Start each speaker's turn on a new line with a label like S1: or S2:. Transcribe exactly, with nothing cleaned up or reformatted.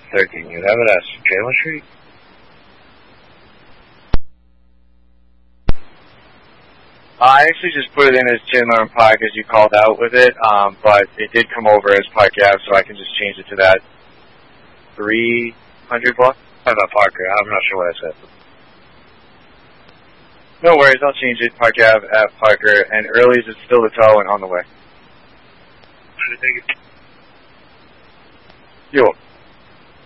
S1: thirteen. You have it as Jalen Street?
S2: I actually just put it in as Chandler and Pike as you called out with it, um, but it did come over as Pike Ave, so I can just change it to that three hundred block.
S1: I thought Parker. I'm not sure what I said.
S2: No worries, I'll change it. Park Ave at Parker, and Early's is still the tow and on the way.
S1: Thank you.
S2: You're welcome.